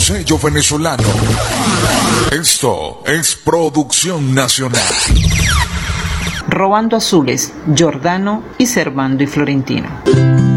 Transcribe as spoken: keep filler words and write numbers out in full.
sello venezolano. Esto es producción nacional. Robando Azules, Giordano y Servando y Florentino.